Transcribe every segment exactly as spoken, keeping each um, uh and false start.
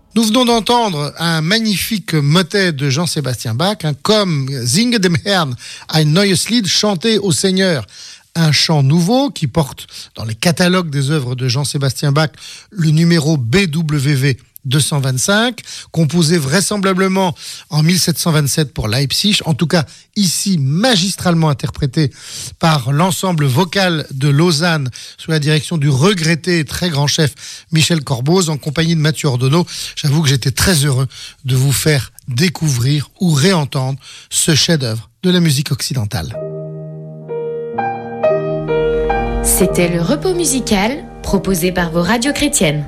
Nous venons d'entendre un magnifique motet de Jean-Sébastien Bach, hein, comme Singe dem Herrn ein neues Lied, chanter au Seigneur un chant nouveau qui porte dans les catalogues des œuvres de Jean-Sébastien Bach le numéro B W V deux cent vingt-cinq, composé vraisemblablement en mille sept cent vingt-sept pour Leipzig, en tout cas ici magistralement interprété par l'ensemble vocal de Lausanne sous la direction du regretté et très grand chef Michel Corboz en compagnie de Mathieu Ordonneau. J'avoue que j'étais très heureux de vous faire découvrir ou réentendre ce chef-d'œuvre de la musique occidentale. C'était le repos musical proposé par vos radios chrétiennes.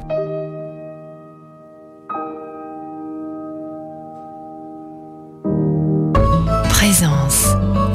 Présence.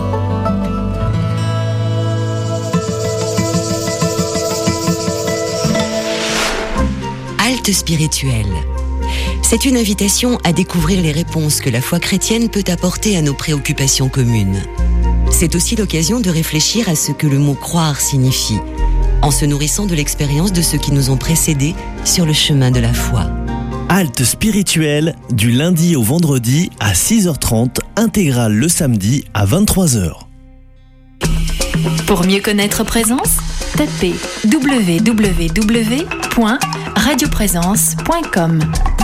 Halte spirituelle. C'est une invitation à découvrir les réponses que la foi chrétienne peut apporter à nos préoccupations communes. C'est aussi l'occasion de réfléchir à ce que le mot croire signifie, en se nourrissant de l'expérience de ceux qui nous ont précédés sur le chemin de la foi. Halte spirituelle du lundi au vendredi à six heures trente, intégrale le samedi à vingt-trois heures. Pour mieux connaître Présence, tapez w w w point radio présence point com.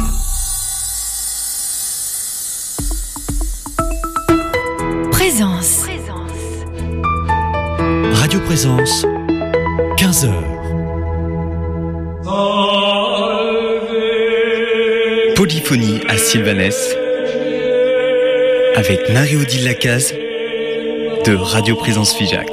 Présence. Radio Présence, quinze heures. Polyphonie à Sylvanès avec Marie-Odile Lacaze de Radio Présence Figeac.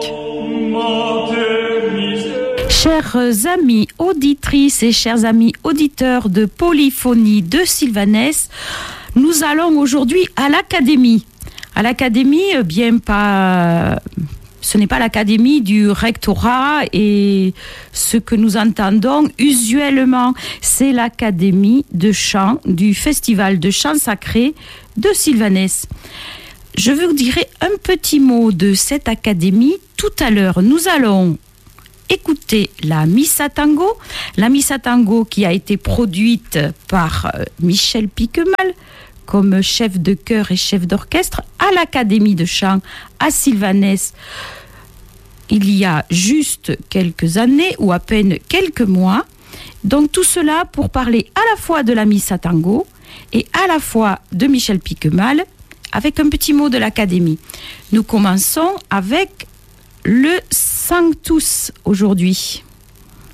Chers amis auditrices et chers amis auditeurs de Polyphonie de Sylvanès, nous allons aujourd'hui à l'académie. À l'académie, bien pas... Ce n'est pas l'académie du rectorat et ce que nous entendons usuellement, c'est l'académie de chant du Festival de chant sacré de Sylvanès. Je vous dirai un petit mot de cette académie tout à l'heure. Nous allons écouter la Missa Tango, la Missa Tango qui a été produite par Michel Piquemal comme chef de chœur et chef d'orchestre à l'Académie de chant à Sylvanès. Il y a juste quelques années ou à peine quelques mois. Donc tout cela pour parler à la fois de la Missa Tango et à la fois de Michel Piquemal avec un petit mot de l'Académie. Nous commençons avec le Sanctus aujourd'hui.